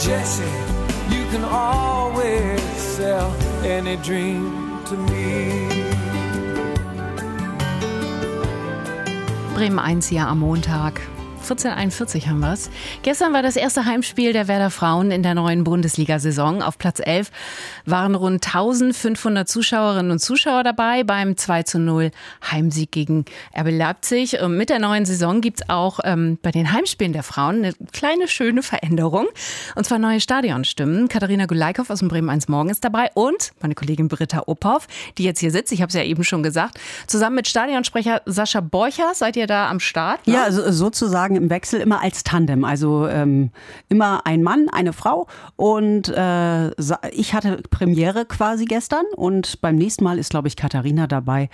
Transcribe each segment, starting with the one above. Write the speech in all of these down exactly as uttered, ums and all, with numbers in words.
Jesse, you can always sell any dream to me. Bremen eins hier am Montag. vierzehn Uhr einundvierzig haben wir es. Gestern war das erste Heimspiel der Werder Frauen in der neuen Bundesliga-Saison. Auf Platz elf waren rund eintausendfünfhundert Zuschauerinnen und Zuschauer dabei beim zwei zu null Heimsieg gegen R B Leipzig. Und mit der neuen Saison gibt es auch ähm, bei den Heimspielen der Frauen eine kleine, schöne Veränderung. Und zwar neue Stadionstimmen. Katharina Gulaikow aus dem Bremen eins Morgen ist dabei und meine Kollegin Britta Ophoff, die jetzt hier sitzt. Ich habe es ja eben schon gesagt. Zusammen mit Stadionsprecher Sascha Borchers seid ihr da am Start? Ne? Ja, also sozusagen im Wechsel immer als Tandem. Also ähm, immer ein Mann, eine Frau. Und äh, ich hatte Premiere quasi gestern. Und beim nächsten Mal ist, glaube ich, Katharina dabei.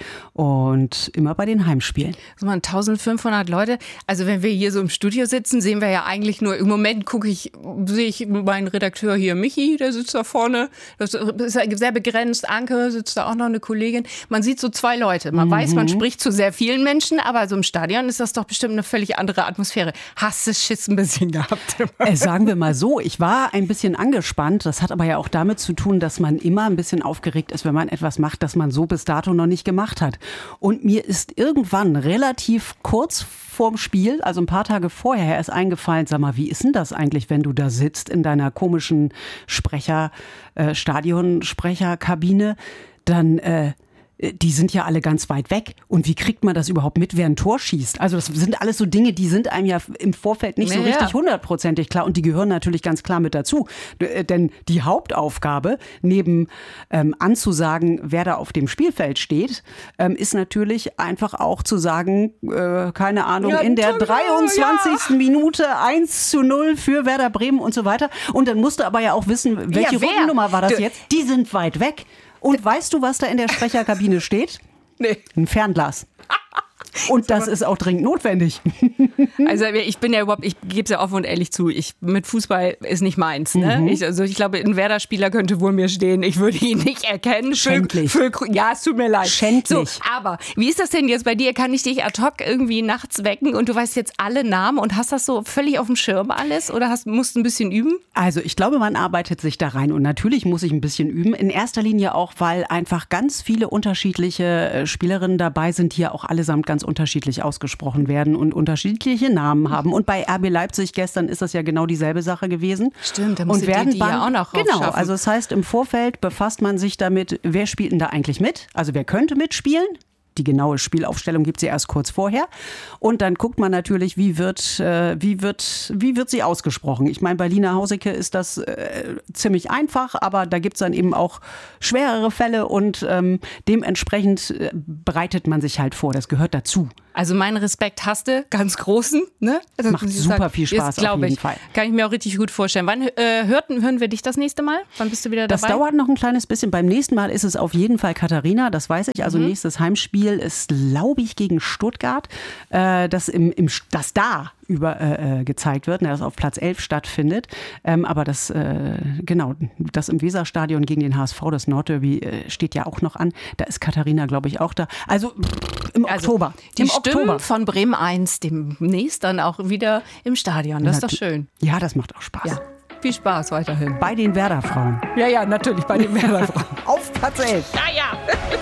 Und immer bei den Heimspielen. So mal eintausendfünfhundert Leute. Also wenn wir hier so im Studio sitzen, sehen wir ja eigentlich nur, im Moment gucke ich, sehe ich meinen Redakteur hier, Michi, der sitzt da vorne. Das ist sehr begrenzt. Anke sitzt da auch noch, eine Kollegin. Man sieht so zwei Leute. Man mhm. weiß, man spricht zu sehr vielen Menschen. Aber so im Stadion ist das doch bestimmt eine völlig andere Atmosphäre. Hast du Schiss ein bisschen gehabt? Äh, sagen wir mal so, ich war ein bisschen angespannt. Das hat aber ja auch damit zu tun, dass man immer ein bisschen aufgeregt ist, wenn man etwas macht, das man so bis dato noch nicht gemacht hat. Und mir ist irgendwann relativ kurz vorm Spiel, also ein paar Tage vorher, erst eingefallen, sag mal, wie ist denn das eigentlich, wenn du da sitzt in deiner komischen Sprecher, äh, Stadionsprecherkabine, dann äh, die sind ja alle ganz weit weg. Und wie kriegt man das überhaupt mit, wer ein Tor schießt? Also das sind alles so Dinge, die sind einem ja im Vorfeld nicht so ja, richtig ja. hundertprozentig klar. Und die gehören natürlich ganz klar mit dazu. Denn die Hauptaufgabe, neben ähm, anzusagen, wer da auf dem Spielfeld steht, ähm, ist natürlich einfach auch zu sagen, äh, keine Ahnung, ja, in der toll, dreiundzwanzigsten ja. Minute eins zu null für Werder Bremen und so weiter. Und dann musst du aber ja auch wissen, welche ja, wer? Rückennummer war das Du- jetzt? Die sind weit weg. Und weißt du, was da in der Sprecherkabine steht? Nee. Ein Fernglas. Und das ist auch dringend notwendig. Also ich bin ja überhaupt, ich gebe es ja offen und ehrlich zu, ich mit Fußball ist nicht meins. Ne? Mhm. Ich, also ich glaube, ein Werder-Spieler könnte wohl mir stehen. Ich würde ihn nicht erkennen. Schändlich. Für, für, ja, es tut mir leid. Schändlich. So, aber wie ist das denn jetzt bei dir? Kann ich dich ad hoc irgendwie nachts wecken und du weißt jetzt alle Namen und hast das so völlig auf dem Schirm alles? Oder hast, musst du ein bisschen üben? Also ich glaube, man arbeitet sich da rein und natürlich muss ich ein bisschen üben. In erster Linie auch, weil einfach ganz viele unterschiedliche äh, Spielerinnen dabei sind, die ja auch allesamt ganz unterschiedlich ausgesprochen werden und unterschiedliche Namen haben. Und bei R B Leipzig gestern ist das ja genau dieselbe Sache gewesen. Stimmt, da und musst du werden die, die ja auch noch Genau, raufschaffen. also das heißt, im Vorfeld befasst man sich damit, wer spielt denn da eigentlich mit? Also wer könnte mitspielen? Die genaue Spielaufstellung gibt es ja erst kurz vorher. Und dann guckt man natürlich, wie wird, äh, wie wird, wie wird sie ausgesprochen. Ich meine, bei Lina Hauseke ist das äh, ziemlich einfach, aber da gibt es dann eben auch schwerere Fälle und ähm, dementsprechend äh, bereitet man sich halt vor. Das gehört dazu. Also meinen Respekt hast du, ganz großen. Ne? Also, Macht super viel Spaß, jetzt, auf jeden ich. Fall. Kann ich mir auch richtig gut vorstellen. Wann äh, hörten, hören wir dich das nächste Mal? Wann bist du wieder dabei? Das dauert noch ein kleines bisschen. Beim nächsten Mal ist es auf jeden Fall Katharina, das weiß ich. Also mhm. nächstes Heimspiel ist, glaube ich, gegen Stuttgart, äh, das, im, im, das da über, äh, gezeigt wird, das auf Platz elf stattfindet. Ähm, aber das, äh, genau, das im Weserstadion gegen den H S V, das Nordderby, äh, steht ja auch noch an. Da ist Katharina, glaube ich, auch da. Also pff, im also, Oktober. Die Im Stimmen Oktober. von Bremen eins demnächst dann auch wieder im Stadion. Das ist doch schön. Ja, das macht auch Spaß. Ja. Viel Spaß weiterhin. Bei den Werder-Frauen. Ja, ja, natürlich bei den Werder-Frauen. Auf Platz elf. Ja, ja.